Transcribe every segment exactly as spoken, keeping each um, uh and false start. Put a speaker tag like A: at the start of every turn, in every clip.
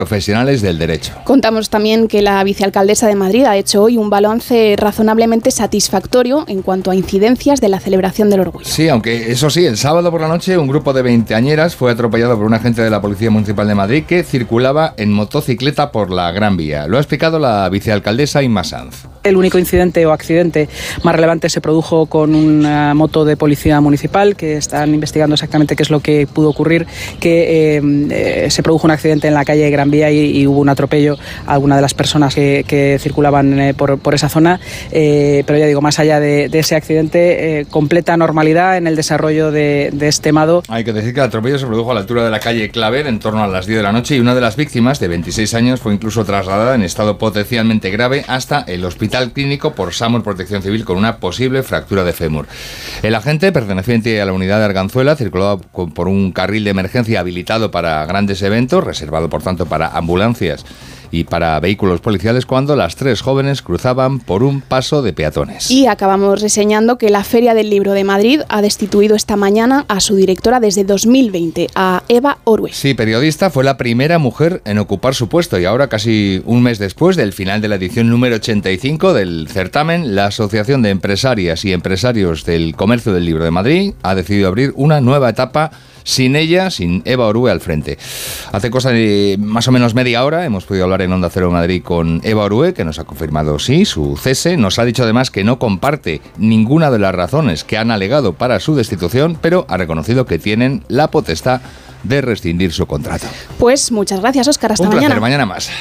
A: profesionales del derecho.
B: Contamos también que la vicealcaldesa de Madrid ha hecho hoy un balance razonablemente satisfactorio en cuanto a incidencias de la celebración del orgullo.
A: Sí, aunque eso sí, el sábado por la noche un grupo de veinteañeras fue atropellado por un agente de la Policía Municipal de Madrid que circulaba en motocicleta por la Gran Vía. Lo ha explicado la vicealcaldesa Inma Sanz.
C: El único incidente o accidente más relevante se produjo con una moto de policía municipal, que están investigando exactamente qué es lo que pudo ocurrir, que eh, eh, se produjo un accidente en la calle Gran Vía y, y hubo un atropello a alguna de las personas que, que circulaban eh, por, por esa zona, eh, pero ya digo, más allá de, de ese accidente, eh, completa normalidad en el desarrollo de, de este mado.
A: Hay que decir que el atropello se produjo a la altura de la calle Claver en torno a las diez de la noche y una de las víctimas, de veintiséis años, fue incluso trasladada en estado potencialmente grave hasta el hospital clínico por SAMUR Protección Civil con una posible fractura de fémur. El agente, perteneciente a la unidad de Arganzuela, circulaba por un carril de emergencia habilitado para grandes eventos, reservado por tanto para ambulancias y para vehículos policiales, cuando las tres jóvenes cruzaban por un paso de peatones.
B: Y acabamos reseñando que la Feria del Libro de Madrid ha destituido esta mañana a su directora desde dos mil veinte, a Eva Orue.
A: Sí, periodista, fue la primera mujer en ocupar su puesto y ahora, casi un mes después del final de la edición número ochenta y cinco del certamen, la Asociación de Empresarias y Empresarios del Comercio del Libro de Madrid ha decidido abrir una nueva etapa sin ella, sin Eva Orue al frente. Hace cosa de más o menos media hora hemos podido hablar en Onda Cero Madrid con Eva Orue, que nos ha confirmado sí su cese. Nos ha dicho además que no comparte ninguna de las razones que han alegado para su destitución, pero ha reconocido que tienen la potestad de rescindir su contrato.
B: Pues muchas gracias, Óscar. Hasta
A: Un
B: mañana.
A: placer, mañana más.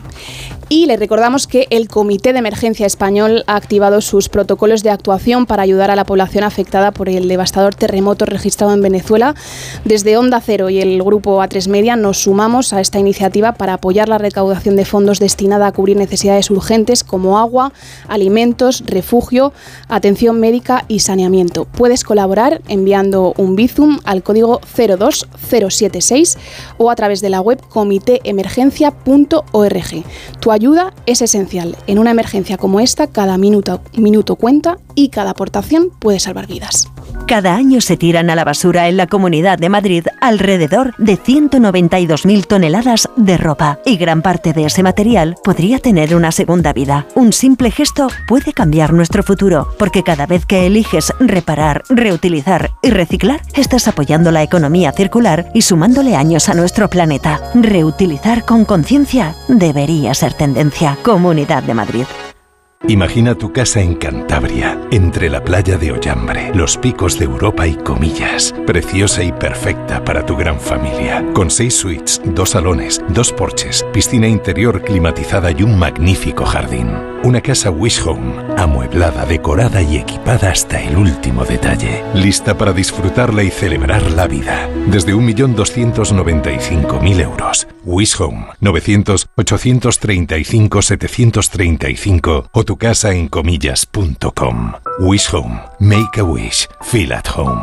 B: Y les recordamos que el Comité de Emergencia Español ha activado sus protocolos de actuación para ayudar a la población afectada por el devastador terremoto registrado en Venezuela. Desde Onda Cero y el grupo A tres Media nos sumamos a esta iniciativa para apoyar la recaudación de fondos destinada a cubrir necesidades urgentes como agua, alimentos, refugio, atención médica y saneamiento. Puedes colaborar enviando un Bizum al código cero dos cero siete seis o a través de la web comité emergencia punto org. Tu ayuda es esencial. En una emergencia como esta, cada minuto, minuto cuenta y cada aportación puede salvar vidas.
D: Cada año se tiran a la basura en la Comunidad de Madrid alrededor de ciento noventa y dos mil toneladas de ropa y gran parte de ese material podría tener una segunda vida. Un simple gesto puede cambiar nuestro futuro, porque cada vez que eliges reparar, reutilizar y reciclar, estás apoyando la economía circular y sumándole años a nuestro planeta. Reutilizar con conciencia debería ser tendencia. Comunidad de Madrid.
E: Imagina tu casa en Cantabria, entre la playa de Ollambre, los picos de Europa y Comillas. Preciosa y perfecta para tu gran familia. Con seis suites, dos salones, dos porches, piscina interior climatizada y un magnífico jardín. Una casa Wish Home, amueblada, decorada y equipada hasta el último detalle. Lista para disfrutarla y celebrar la vida. Desde un millón doscientos noventa y cinco mil euros. Wish Home, novecientos, ochocientos treinta y cinco, setecientos treinta y cinco o tu casa en comillas punto com. Wish Home. Make a wish. Feel at home.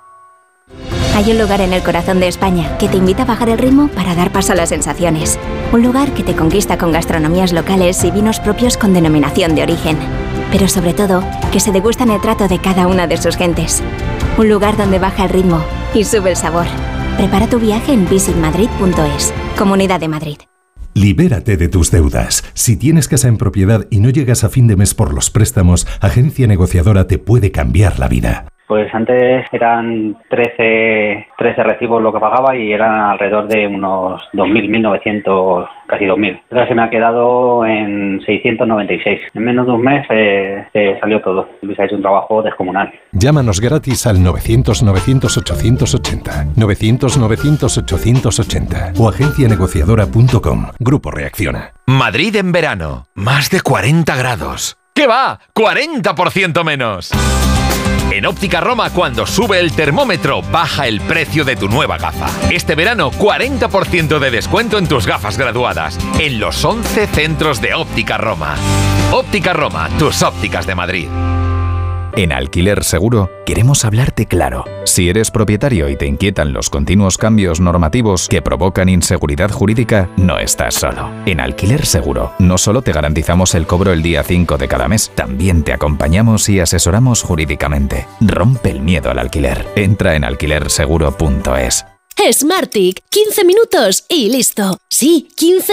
F: Hay un lugar en el corazón de España que te invita a bajar el ritmo para dar paso a las sensaciones. Un lugar que te conquista con gastronomías locales y vinos propios con denominación de origen. Pero sobre todo, que se degustan el trato de cada una de sus gentes. Un lugar donde baja el ritmo y sube el sabor. Prepara tu viaje en visit madrid punto es. Comunidad de Madrid.
E: Libérate de tus deudas. Si tienes casa en propiedad y no llegas a fin de mes por los préstamos, Agencia Negociadora te puede cambiar la vida.
G: Pues antes eran trece, trece recibos lo que pagaba y eran alrededor de unos dos mil, mil novecientos, casi dos mil. Ahora se me ha quedado en seiscientos noventa y seis. En menos de un mes eh, se salió todo. Luis ha hecho un trabajo descomunal.
E: Llámanos gratis al novecientos, novecientos, ochocientos ochenta, novecientos, novecientos, ochocientos ochenta o agencia negociadora punto com. Grupo Reacciona.
H: Madrid en verano. Más de cuarenta grados. ¿Qué va? ¡cuarenta por ciento menos! En Óptica Roma, cuando sube el termómetro, baja el precio de tu nueva gafa. Este verano, cuarenta por ciento de descuento en tus gafas graduadas, en los once centros de Óptica Roma. Óptica Roma, tus ópticas de Madrid.
I: En Alquiler Seguro queremos hablarte claro. Si eres propietario y te inquietan los continuos cambios normativos que provocan inseguridad jurídica, no estás solo. En Alquiler Seguro no solo te garantizamos el cobro el día cinco de cada mes, también te acompañamos y asesoramos jurídicamente. Rompe el miedo al alquiler. Entra en alquiler seguro punto es.
J: Smartick, quince minutos y listo. Sí, quince